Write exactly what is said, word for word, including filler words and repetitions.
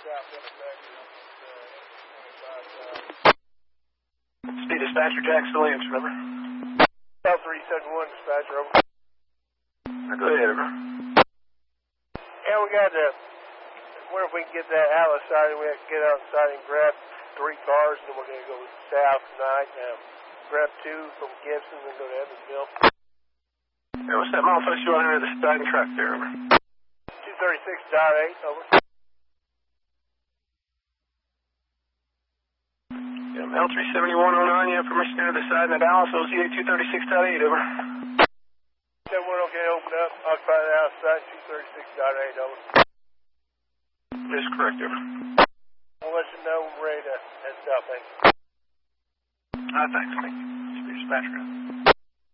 Speed dispatcher, Jackson Williams, remember? L three seven one, dispatcher, over. Now go ahead, over. Yeah, we got to, wonder if we can get that Atlas side, we have to get outside and grab three cars, and then we're going to go south tonight. Um, grab two from Gibson and go to Evansville. Yeah, what's that milepost you want under the side and track there, over? two thirty-six point eight, over. Yeah, L three seventy-one oh nine, you have permission to enter the side in the Dallas, O Z A two thirty-six point eight, over. seven one, okay, open up, occupy the outside, two thirty-six point eight, over. That is correct, over. We'll let you know when we're ready to head south, thank you. Ah, thanks, thank you. Speed dispatcher.